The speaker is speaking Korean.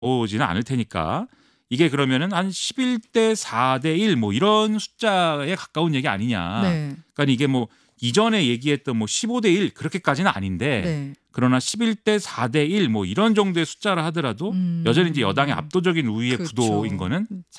오지는 않을 테니까 이게 그러면은 한 11대 4대 1 뭐 이런 숫자에 가까운 얘기 아니냐. 네. 그러니까 이게 뭐 이전에 얘기했던 뭐 15대 1 그렇게까지는 아닌데 네. 그러나 11대 4대 1 뭐 이런 정도의 숫자라 하더라도 여전히 이제 여당의 압도적인 우위의 그렇죠. 구도인 거는